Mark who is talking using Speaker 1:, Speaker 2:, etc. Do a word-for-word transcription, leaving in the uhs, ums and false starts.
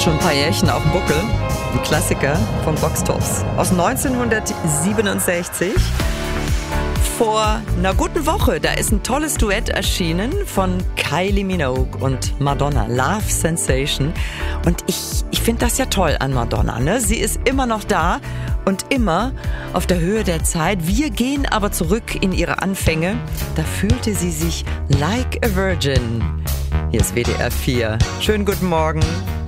Speaker 1: hat schon ein paar Jährchen auf dem Buckel. Ein Klassiker von Boxtops aus neunzehnhundertsiebenundsechzig. Vor einer guten Woche, da ist ein tolles Duett erschienen von Kylie Minogue und Madonna, Love Sensation. Und ich, ich finde das ja toll an Madonna, ne? Sie ist immer noch da und immer auf der Höhe der Zeit. Wir gehen aber zurück in ihre Anfänge. Da fühlte sie sich like a virgin. Hier ist W D R vier. Schönen guten Morgen.